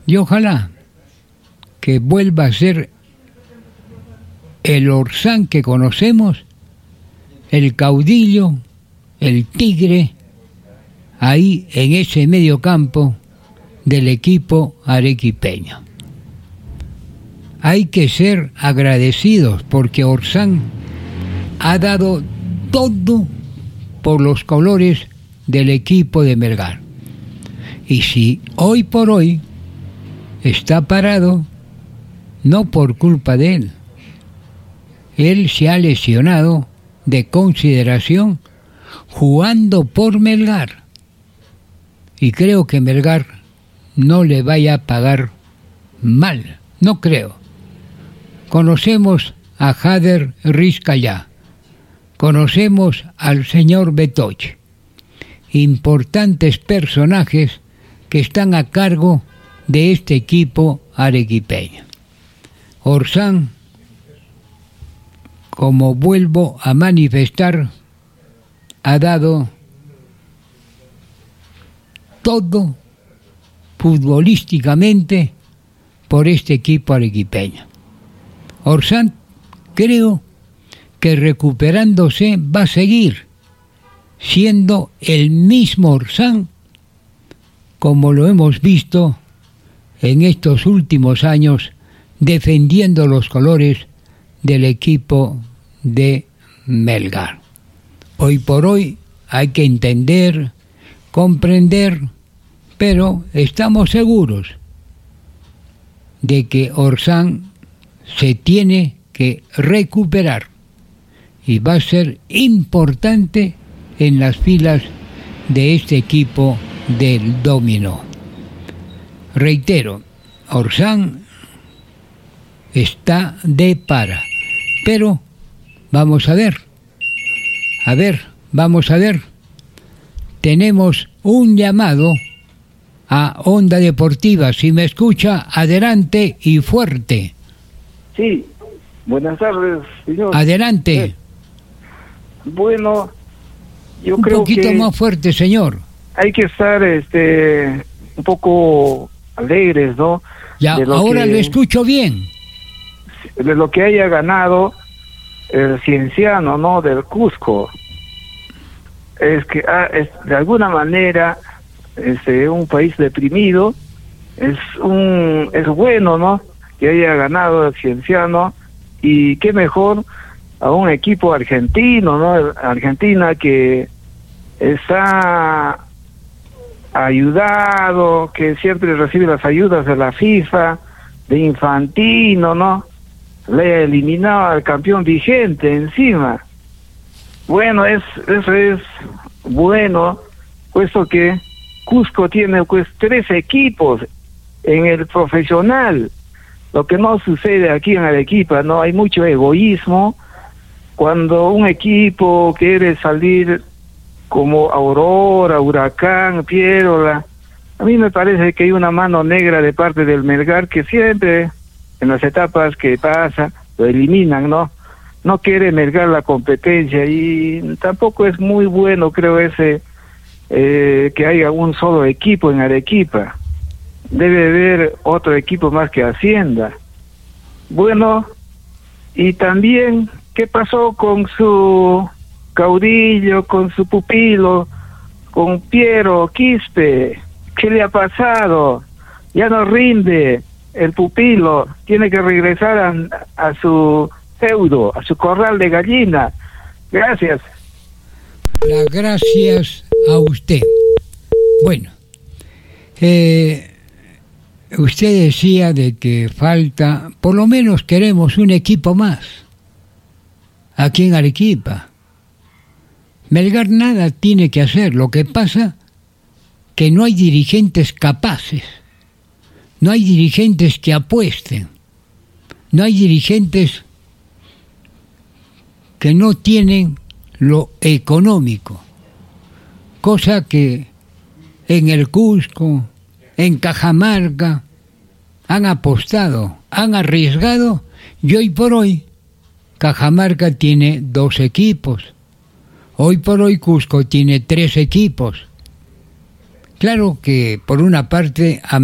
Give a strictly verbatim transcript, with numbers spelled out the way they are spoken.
Y ojalá que vuelva a ser el Orsán que conocemos, el caudillo, el tigre, ahí en ese medio campo del equipo arequipeño. Hay que ser agradecidos porque Orsán ha dado todo por los colores del equipo de Melgar. Y si hoy por hoy está parado, no por culpa de él. Él se ha lesionado de consideración jugando por Melgar. Y creo que Melgar no le vaya a pagar mal, no creo. Conocemos a Jader Rizcayá, conocemos al señor Betoche, importantes personajes que están a cargo de este equipo arequipeño. Orsán, como vuelvo a manifestar, ha dado todo futbolísticamente por este equipo arequipeño. Orsán, creo que recuperándose va a seguir siendo el mismo Orsán como lo hemos visto en estos últimos años defendiendo los colores del equipo de Melgar. Hoy por hoy hay que entender, comprender, pero estamos seguros de que Orsán se tiene que recuperar y va a ser importante en las filas de este equipo del dominó. Reitero, Orsán está de para, pero vamos a ver, a ver, vamos a ver, tenemos un llamado a Onda Deportiva. Si me escucha, adelante y fuerte. Sí, buenas tardes, señor. Adelante. Eh, bueno, yo un creo poquito que más fuerte, señor. Hay que estar este un poco alegres, ¿no? Ya, de lo ahora que, lo escucho bien. De lo que haya ganado el Cienciano, ¿no? Del Cusco. Es que ah, es, de alguna manera este un país deprimido es un es bueno, ¿no? Que haya ganado el Cienciano, y qué mejor a un equipo argentino, ¿no? Argentina que está ayudado, que siempre recibe las ayudas de la FIFA, de Infantino, ¿no? Le ha eliminado al campeón vigente encima. Bueno, es eso es bueno, puesto que Cusco tiene pues tres equipos en el profesional, lo que no sucede aquí en Arequipa, ¿no? Hay mucho egoísmo cuando un equipo quiere salir como Aurora, Huracán, Piérola. A mí me parece que hay una mano negra de parte del Melgar, que siempre en las etapas que pasa lo eliminan, ¿no? No quiere Melgar la competencia, y tampoco es muy bueno, creo, ese eh, que haya un solo equipo en Arequipa. Debe haber otro equipo más que Hacienda. Bueno, y también, ¿qué pasó con su caudillo, con su pupilo, con Piero Quispe? ¿Qué le ha pasado? Ya no rinde el pupilo, tiene que regresar a, a su feudo, a su corral de gallina. Gracias. Las gracias a usted. Bueno, eh, usted decía de que falta, por lo menos queremos un equipo más aquí en Arequipa. Melgar nada tiene que hacer, lo que pasa que no hay dirigentes capaces, no hay dirigentes que apuesten, no hay dirigentes que no tienen lo económico, cosa que en el Cusco, en Cajamarca, han apostado, han arriesgado, y hoy por hoy Cajamarca tiene dos equipos, hoy por hoy Cusco tiene tres equipos. Claro que por una parte